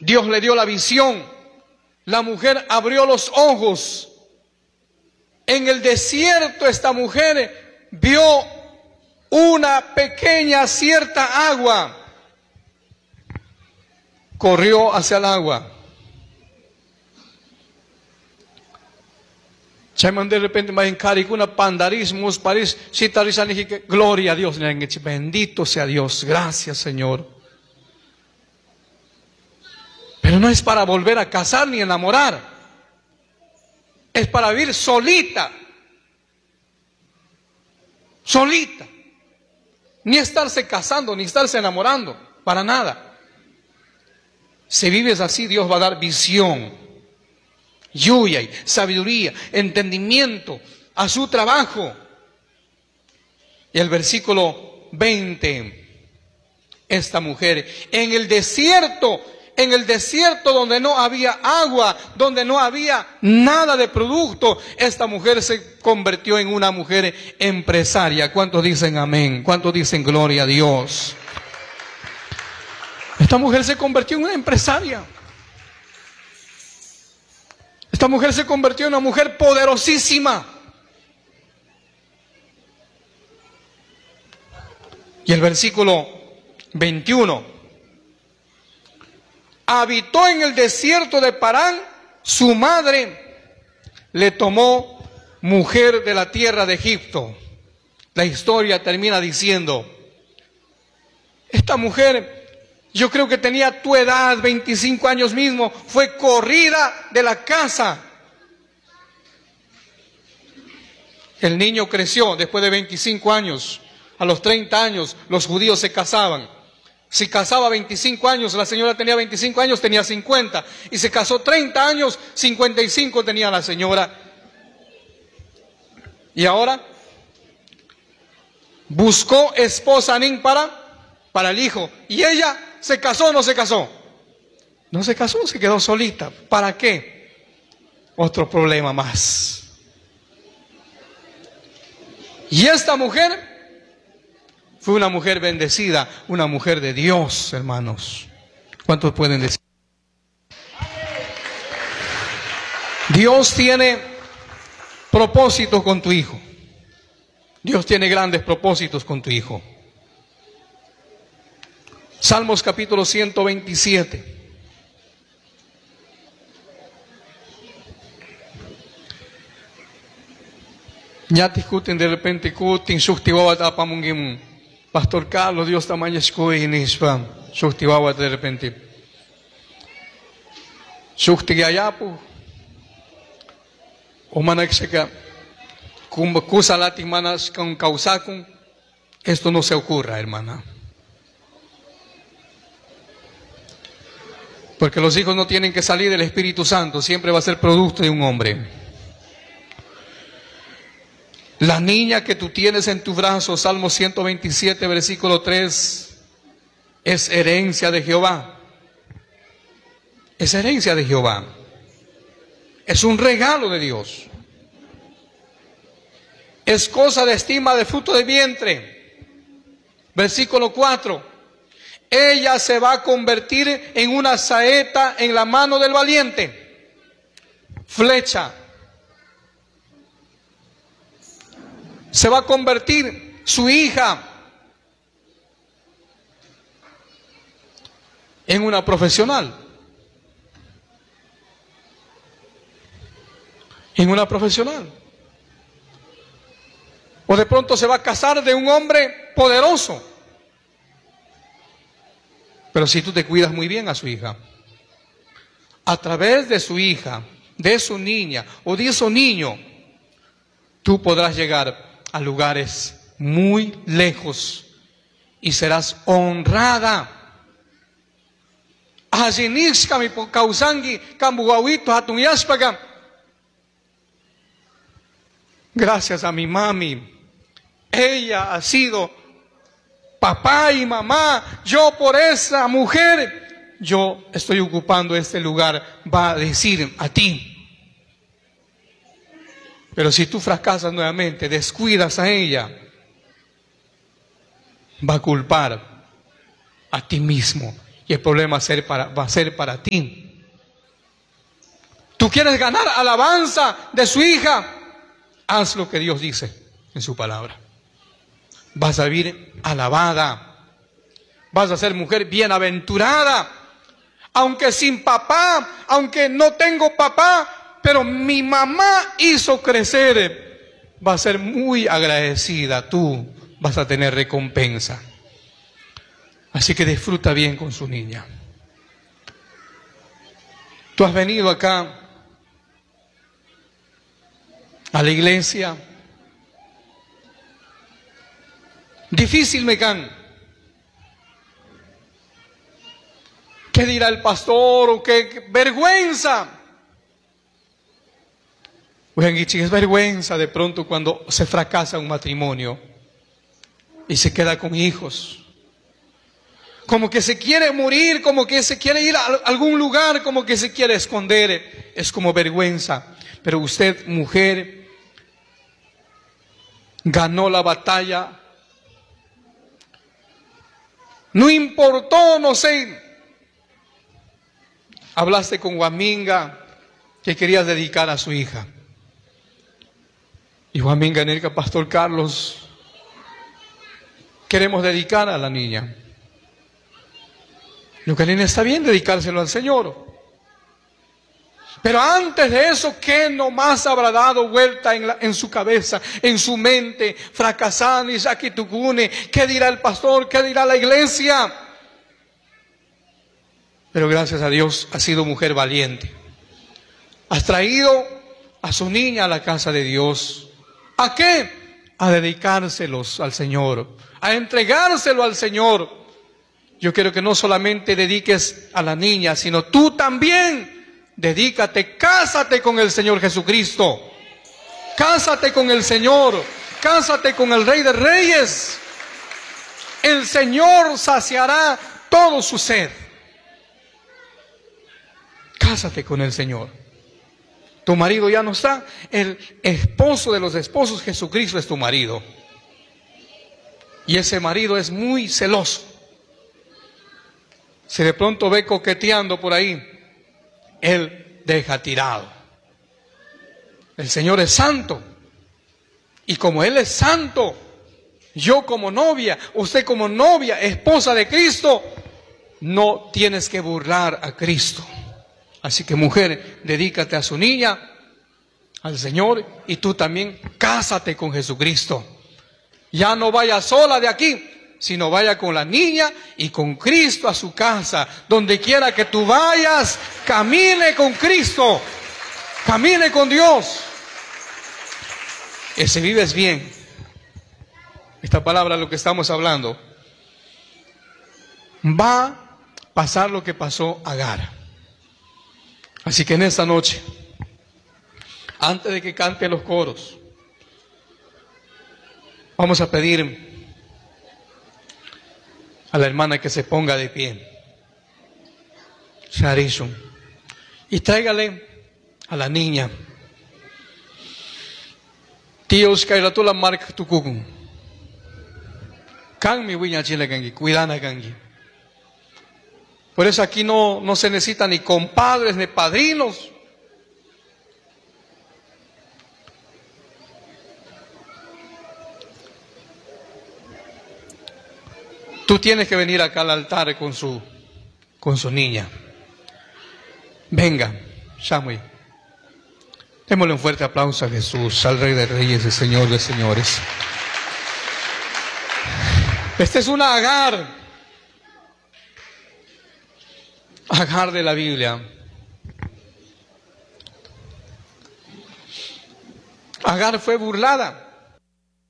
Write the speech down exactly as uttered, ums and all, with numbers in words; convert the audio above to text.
Dios le dio la visión. La mujer abrió los ojos. En el desierto esta mujer vio una pequeña cierta agua. Corrió hacia el agua. De repente me encari una pandarismos paris gloria a Dios, bendito sea Dios, gracias Señor. Pero no es para volver a casar ni enamorar, es para vivir solita, solita, ni estarse casando ni estarse enamorando, para nada. Si vives así, Dios va a dar visión, lluvia, sabiduría, entendimiento a su trabajo. Y el versículo veinte, esta mujer en el desierto, en el desierto donde no había agua, donde no había nada de producto, esta mujer se convirtió en una mujer empresaria. ¿Cuántos dicen amén? ¿Cuántos dicen gloria a Dios? Esta mujer se convirtió en una empresaria. Esta mujer se convirtió en una mujer poderosísima. Y el versículo veintiuno. Habitó en el desierto de Parán, su madre le tomó mujer de la tierra de Egipto. La historia termina diciendo, esta mujer, yo creo que tenía tu edad, veinticinco años mismo, fue corrida de la casa. El niño creció después de veinticinco años. A los treinta años los judíos se casaban. Si casaba veinticinco años, la señora tenía veinticinco años, tenía cincuenta. Y se casó treinta años, cincuenta y cinco tenía la señora. Y ahora buscó esposa Nin para, para el hijo. Y ella se casó o no se casó. No se casó, se quedó solita. ¿Para qué? Otro problema más. Y esta mujer fue una mujer bendecida, una mujer de Dios, hermanos. ¿Cuántos pueden decir? Dios tiene propósitos con tu hijo. Dios tiene grandes propósitos con tu hijo. Salmos capítulo ciento veintisiete. Ya discuten de repente, discuten, shuktiwawat apamungim. Pastor Carlos, Dios tamaño escuy nispa. Shuktiwawat de repente. Shuktigayapu. O manaxeka. Kusalati manas con causacum. Esto no se ocurra, hermana. Porque los hijos no tienen que salir del Espíritu Santo, siempre va a ser producto de un hombre. La niña que tú tienes en tu brazo, Salmo ciento veintisiete, versículo tres, es herencia de Jehová. Es herencia de Jehová. Es un regalo de Dios. Es cosa de estima de fruto de vientre. Versículo cuatro. Ella se va a convertir en una saeta en la mano del valiente. Flecha. Se va a convertir su hija en una profesional. En una profesional. O de pronto se va a casar de un hombre poderoso. Pero si tú te cuidas muy bien a su hija, a través de su hija, de su niña o de su niño, tú podrás llegar a lugares muy lejos y serás honrada. Gracias a mi mami, ella ha sido papá y mamá. Yo por esa mujer, yo estoy ocupando este lugar, va a decir a ti. Pero si tú fracasas nuevamente, descuidas a ella, va a culpar a ti mismo y el problema va a ser para, va a ser para ti. Tú quieres ganar alabanza de su hija, haz lo que Dios dice en su palabra. Vas a vivir alabada, vas a ser mujer bienaventurada, aunque sin papá, aunque no tengo papá, pero mi mamá hizo crecer, va a ser muy agradecida, tú vas a tener recompensa. Así que disfruta bien con su niña. Tú has venido acá a la iglesia. Difícil me can. ¿Qué dirá el pastor? ¿O qué, qué vergüenza? Es vergüenza de pronto cuando se fracasa un matrimonio y se queda con hijos. Como que se quiere morir, como que se quiere ir a algún lugar, como que se quiere esconder. Es como vergüenza. Pero usted, mujer, ganó la batalla. No importó, no sé, hablaste con Guaminga que querías dedicar a su hija. Y Guaminga, Nerca, Pastor Carlos, queremos dedicar a la niña. Lo que niña está bien dedicárselo al Señor. Pero antes de eso, ¿qué nomás habrá dado vuelta en, la, en su cabeza, en su mente, fracasando y saquitugune? ¿Qué dirá el pastor? ¿Qué dirá la iglesia? Pero gracias a Dios, has sido mujer valiente. Has traído a su niña a la casa de Dios. ¿A qué? A dedicárselos al Señor, a entregárselo al Señor. Yo quiero que no solamente dediques a la niña, sino tú también dedícate, cásate con el Señor Jesucristo. Cásate con el Señor, cásate con el Rey de Reyes. El Señor saciará todo su sed. Cásate con el Señor. Tu marido ya no está. El esposo de los esposos, Jesucristo, es tu marido. Y ese marido es muy celoso. Si de pronto ve coqueteando por ahí, él deja tirado. El Señor es santo. Y como Él es santo, yo como novia, usted como novia, esposa de Cristo, no tienes que burlar a Cristo. Así que mujer, dedícate a su niña, al Señor, y tú también cásate con Jesucristo. Ya no vaya sola de aquí, sino vaya con la niña y con Cristo a su casa. Donde quiera que tú vayas, camine con Cristo, camine con Dios. Y si vives bien, esta palabra, lo que estamos hablando, va a pasar lo que pasó a Agar. Así que en esta noche, antes de que cante los coros, vamos a pedir a la hermana que se ponga de pie. Sharishun. Y tráigale a la niña. Tíos, Kairatula Mark Tukukun. Kan mi wiña chile gangi, cuidana gangi. Por eso aquí no, no se necesita ni compadres ni padrinos. Tú tienes que venir acá al altar con su, con su niña. Venga, Shamui. Démosle un fuerte aplauso a Jesús, al Rey de Reyes y Señor de Señores. Esta es una Agar. Agar de la Biblia. Agar fue burlada.